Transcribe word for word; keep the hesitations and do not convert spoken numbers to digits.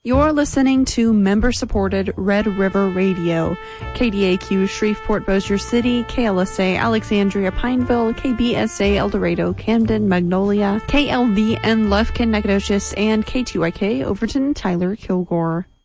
You're listening to member-supported Red River Radio, K D A Q Shreveport Bossier City, K L S A Alexandria Pineville, K B S A El Dorado Camden Magnolia, K L V N Lufkin Nacogdoches, and K T Y K Overton Tyler Kilgore.